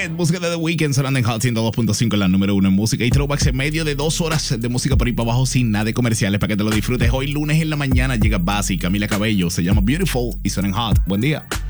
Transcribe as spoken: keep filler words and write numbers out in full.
Head, música de The Weeknd, sonando en Hot ciento dos punto cinco, la número uno en música y throwbacks en medio de dos horas de música por ahí para abajo sin nada de comerciales para que te lo disfrutes. Hoy lunes en la mañana llega Basi, Camila Cabello, se llama Beautiful y suena en Hot. Buen día.